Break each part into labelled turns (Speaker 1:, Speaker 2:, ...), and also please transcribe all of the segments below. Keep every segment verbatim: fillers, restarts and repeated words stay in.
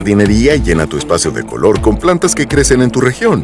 Speaker 1: jardinería y llena tu espacio de color con plantas que crecen en tu región.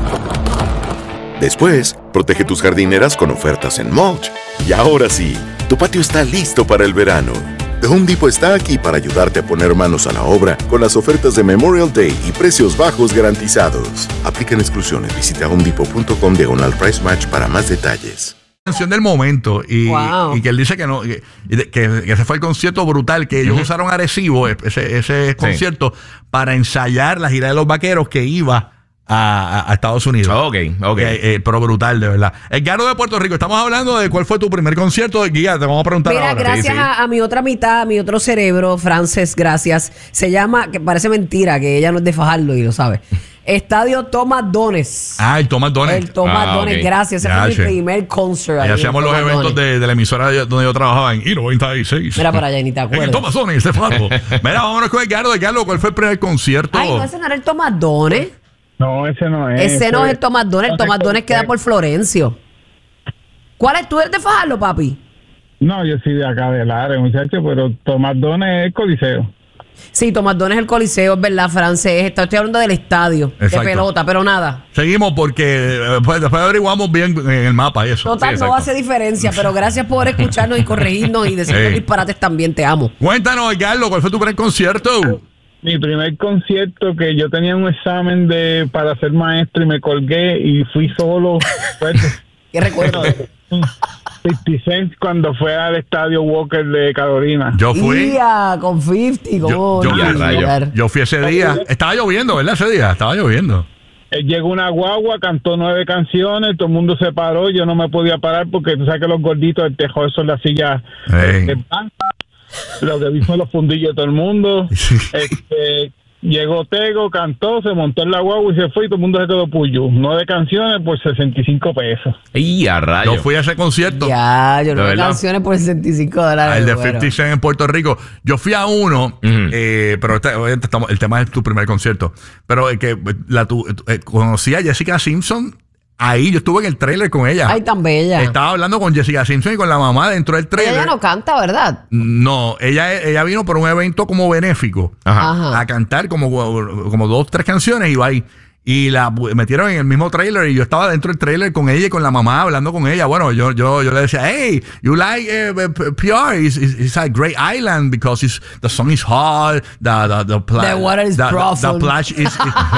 Speaker 1: Después, protege tus jardineras con ofertas en mulch. Y ahora sí, tu patio está listo para el verano. The Home Depot está aquí para ayudarte a poner manos a la obra con las ofertas de Memorial Day y precios bajos garantizados. Aplican exclusiones. Visita homedepot.com diagonal price match para más detalles.
Speaker 2: Canción del momento y, wow. y que él dice que no que, que, que ese fue el concierto brutal que ellos uh-huh. usaron Arecibo, ese, ese concierto, sí. para ensayar la gira de los Vaqueros que iba A, a Estados Unidos.
Speaker 3: Ok, ok.
Speaker 2: Eh, eh, pero brutal, de verdad. Edgardo de Puerto Rico, estamos hablando de cuál fue tu primer concierto de guía. Te vamos a preguntar
Speaker 4: Mira,
Speaker 2: ahora.
Speaker 4: gracias sí, sí. A, a mi otra mitad, a mi otro cerebro, Frances, gracias. Se llama, que parece mentira, que ella no es de Fajardo y lo sabe. Estadio Tomás Dones.
Speaker 2: Ah, el Tomás Dones.
Speaker 4: El Tomás
Speaker 3: ah,
Speaker 4: Dones,
Speaker 3: okay.
Speaker 4: gracias. Ese
Speaker 2: ya,
Speaker 4: fue mi
Speaker 2: che.
Speaker 4: primer concert.
Speaker 2: Y hacíamos los eventos de, de la emisora donde yo trabajaba en I noventa y seis.
Speaker 4: Mira para allá, ni te acuerdas.
Speaker 2: En el Tomás Dones, este Fajardo. Mira, vámonos con Edgardo. Edgardo, ¿cuál fue el primer concierto?
Speaker 4: Ay, no, ese no era el Tomás Dones.
Speaker 5: No, ese no es.
Speaker 4: Ese no es el Tomás Dones. El Tomás Dones queda por Florencio. ¿Cuál es? ¿Tú eres de Fajardo, papi?
Speaker 5: No, yo soy de acá de Lares, muchacho, pero Tomás Dones es el Coliseo.
Speaker 4: Sí, Tomás Dones es el Coliseo, es verdad, francés. Estoy hablando del estadio
Speaker 2: Exacto.
Speaker 4: de pelota, pero nada.
Speaker 2: Seguimos porque después, después averiguamos bien en el mapa y eso.
Speaker 4: Total,
Speaker 2: sí,
Speaker 4: no hace diferencia, pero gracias por escucharnos y corregirnos y decir los disparates también. Te amo.
Speaker 2: Cuéntanos, Edgardo, ¿cuál fue tu primer concierto?
Speaker 5: Mi primer concierto, que yo tenía un examen de para ser maestro y me colgué y fui solo. Pues,
Speaker 4: ¿Qué recuerdo?
Speaker 5: cincuenta Cent cuando fue al estadio Walker de Carolina.
Speaker 2: Yo fui.
Speaker 4: Ia, con cincuenta,
Speaker 2: yo, yo,
Speaker 4: no,
Speaker 2: yo, yo fui ese día. Estaba lloviendo, ¿verdad? Ese día estaba lloviendo.
Speaker 5: Llegó una guagua, cantó nueve canciones, todo el mundo se paró, yo no me podía parar porque tú sabes que los gorditos del tejo eso en la silla
Speaker 2: hey.
Speaker 5: de banca. Lo que vi fue los fundillos de todo el mundo. este, llegó Tego, cantó, se montó en la guagua y se fue y todo el mundo se quedó puyo. Nueve canciones por sesenta y cinco pesos.
Speaker 3: Y a rayos.
Speaker 2: Yo fui a ese concierto.
Speaker 4: Ya, yo nueve canciones por sesenta y cinco dólares.
Speaker 2: El de
Speaker 4: bueno.
Speaker 2: cincuenta Cent en Puerto Rico. Yo fui a uno, uh-huh. eh, pero este, obviamente estamos, el tema es tu primer concierto. Pero el que la, tu, eh, conocí a Jessica Simpson. Ahí yo estuve en el trailer con ella.
Speaker 4: Ay, tan bella.
Speaker 2: Estaba hablando con Jessica Simpson y con la mamá dentro del trailer.
Speaker 4: Ella no canta, ¿verdad?
Speaker 2: No, ella, ella vino por un evento como benéfico
Speaker 3: Ajá.
Speaker 4: Ajá.
Speaker 2: a cantar como, como dos, tres canciones y va ahí. Y la metieron en el mismo trailer y yo estaba dentro del trailer con ella y con la mamá hablando con ella. Bueno, yo yo, yo le decía, hey, you like uh, P R? It's, it's, it's a great island because it's, the sun is hot, the, the, the, pla-
Speaker 4: the water is
Speaker 2: the,
Speaker 4: profound.
Speaker 2: The, the plage is...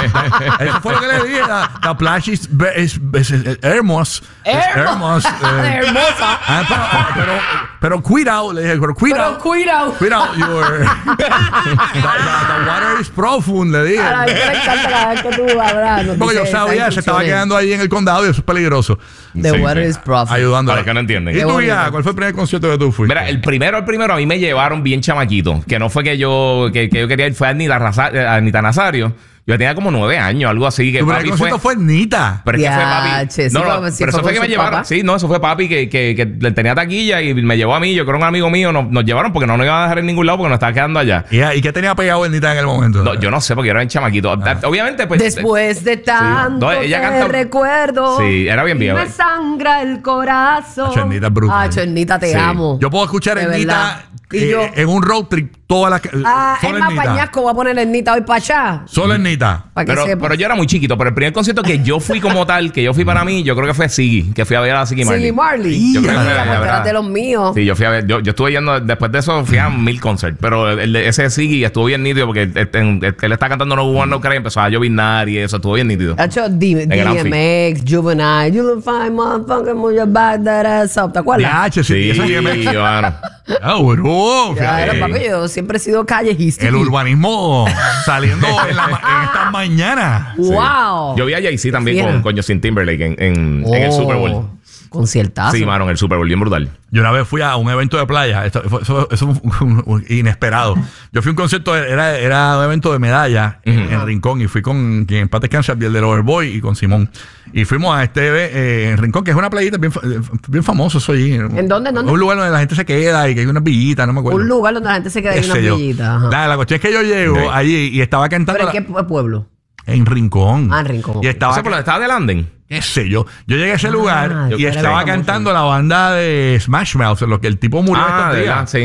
Speaker 2: Eso fue lo que le dije. The, the plage is, is, is, is hermoso.
Speaker 4: Hermoso.
Speaker 2: Eh,
Speaker 4: Hermosa.
Speaker 2: Ah, pero, pero, pero cuidado, le dije, pero cuidado.
Speaker 4: Pero cuidado.
Speaker 2: Cuidado, your... the, the, the water is profound, le dije.
Speaker 4: A la gente le encanta cada vez que tú hablas.
Speaker 2: Porque yo sabía, se estaba quedando ahí en el condado y eso es peligroso.
Speaker 4: The
Speaker 3: sí,
Speaker 4: water
Speaker 3: sí.
Speaker 4: is profound.
Speaker 2: Ayudando.
Speaker 3: Para que no entienden.
Speaker 2: ¿Y tú, ya? ¿Cuál fue el primer concierto que tú fuiste?
Speaker 3: Mira, el primero, el primero a mí me llevaron bien chamaquito. Que no fue que yo, que, que yo quería ir, fue a Anita, Raza, a Anita Nazario. Yo tenía como nueve años, algo así. Que
Speaker 2: tu
Speaker 3: papi
Speaker 2: primer concierto fue, fue Nita.
Speaker 3: Pero es que
Speaker 4: ya,
Speaker 3: fue papi.
Speaker 4: Che, sí,
Speaker 3: no, no,
Speaker 4: fue, sí,
Speaker 3: pero eso
Speaker 4: fue
Speaker 3: fue que me llevaron.
Speaker 4: papá.
Speaker 3: Sí, no, eso fue papi que, que, que le tenía taquilla y me llevó a mí. Yo creo un amigo mío nos, nos llevaron porque no nos iban a dejar en ningún lado porque nos estaba quedando allá.
Speaker 2: ¿Y, ¿Y qué tenía pegado el Nita en el momento?
Speaker 3: No, yo no sé porque yo era un chamaquito. Ah. Obviamente, pues.
Speaker 4: Después de tanto
Speaker 3: sí. no, ella
Speaker 4: te
Speaker 3: canta...
Speaker 4: recuerdo.
Speaker 3: Sí, era bien vieja.
Speaker 4: Me sangra el corazón.
Speaker 2: Ah, Chenita es brutal.
Speaker 4: Ah, Chenita, te
Speaker 3: Sí.
Speaker 4: amo.
Speaker 2: Yo puedo escuchar
Speaker 4: De
Speaker 2: el Nita
Speaker 4: ¿Y yo?
Speaker 2: en un road trip toda la...
Speaker 4: Ah, es
Speaker 2: solo
Speaker 4: más
Speaker 2: el Nita.
Speaker 4: pañasco, voy a poner el Nita hoy para allá.
Speaker 2: Solo el Nita.
Speaker 4: Para que
Speaker 3: Pero,
Speaker 4: sepa.
Speaker 3: pero yo era muy chiquito. Pero el primer concierto que yo fui como tal, que yo fui para mí, yo creo que fue Siggy, que fui a ver a Siggy Marley.
Speaker 4: Siggy Marley.
Speaker 3: Yo creo que fue,
Speaker 4: Mira,
Speaker 3: la
Speaker 4: porque
Speaker 3: verdad.
Speaker 4: eras de los míos.
Speaker 3: Sí, yo fui a ver, yo, yo estuve yendo, después de eso fui a mil concerts, pero el, el, ese Siggy estuvo bien nítido porque él, él, él está cantando No One No Cry y empezó a lloviznar y eso, estuvo bien nítido.
Speaker 4: Ha hecho D-
Speaker 3: Gran
Speaker 4: D M X, Juvenile, You Don't Find Motherfucker, Move Your Back That Ass Up. ¿Te acuerdas?
Speaker 2: Ya, che, sí,
Speaker 3: Sí,
Speaker 2: esa sí me-
Speaker 3: mano.
Speaker 2: Ah, bro.
Speaker 4: Ya, era,
Speaker 3: Sí.
Speaker 4: papi, yo siempre he sido callejista.
Speaker 2: El urbanismo saliendo en, la, en estas mañanas.
Speaker 4: ¡Wow!
Speaker 3: Yo vi a Jay-Z también
Speaker 4: Fiera.
Speaker 3: con, con Justin Timberlake en, en, en el
Speaker 4: Oh,
Speaker 3: Super Bowl.
Speaker 4: Conciertazo.
Speaker 3: Sí, mano, en el Super Bowl, bien brutal.
Speaker 2: Yo una vez fui a un evento de playa, esto, fue- eso, eso fue un- un- inesperado. Yo fui a un concierto, era, era un evento de medalla en, en Rincón y fui con quien en paz descanse, Abdiel del Overboy y con Simón. Y fuimos a este eh, en Rincón, que es una playita bien, fa- bien famoso eso allí.
Speaker 4: ¿En dónde? ¿En dónde?
Speaker 2: Un lugar donde la gente se queda y que hay unas villitas, no me acuerdo.
Speaker 4: Un lugar donde la gente se queda
Speaker 2: Qué
Speaker 4: en una
Speaker 2: sé yo.
Speaker 4: villita. Ajá.
Speaker 2: La, la cuestión es que yo llego
Speaker 3: Ok.
Speaker 2: allí y estaba cantando
Speaker 4: ¿Pero en
Speaker 2: la-
Speaker 4: qué pueblo?
Speaker 2: en Rincón.
Speaker 4: Ah, en Rincón, ok.
Speaker 2: Y estaba
Speaker 3: ¿Eso por donde estaba de Landen?
Speaker 2: qué sé yo. Yo llegué a ese lugar
Speaker 4: yo
Speaker 2: y
Speaker 4: creo que
Speaker 2: estaba
Speaker 4: era
Speaker 2: cantando la banda de Smash Mouth, en lo que el tipo murió
Speaker 3: Ah,
Speaker 2: estos
Speaker 3: de
Speaker 2: días.
Speaker 3: verdad, sí.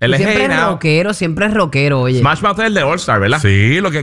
Speaker 3: Él es
Speaker 4: Siempre
Speaker 3: Hey
Speaker 4: es
Speaker 3: Now.
Speaker 4: rockero, siempre es rockero, oye.
Speaker 3: Smash Mouth es el de All Star, ¿verdad?
Speaker 2: Sí, lo que